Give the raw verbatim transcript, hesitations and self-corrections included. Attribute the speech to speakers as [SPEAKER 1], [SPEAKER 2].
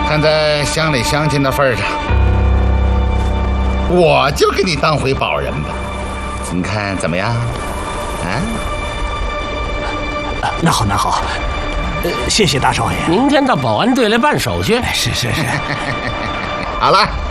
[SPEAKER 1] 看在乡里乡亲的份上，我就给你当回保人吧。您看怎么样？啊？
[SPEAKER 2] 啊那好，那好。呃，谢谢大少爷。
[SPEAKER 3] 明天到保安队来办手续。
[SPEAKER 2] 是是是。
[SPEAKER 1] 好了。